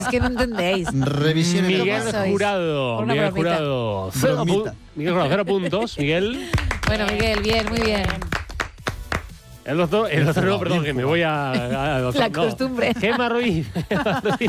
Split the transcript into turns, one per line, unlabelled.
Es que no entendéis.
Revisión en
Miguel
¿Cómo sois?
Jurado.
Una
Miguel
bromita.
Jurado.
Bromita.
Miguel Jurado, 0 puntos. Miguel.
Bueno, Miguel, bien, muy bien.
El otro no, perdón, que me voy a
La costumbre.
Gemma Ruiz.